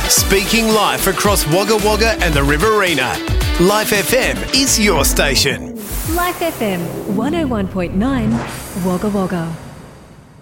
Speaking live across Wagga Wagga and the Riverina. Life FM is your station. Life FM 101.9 Wagga Wagga.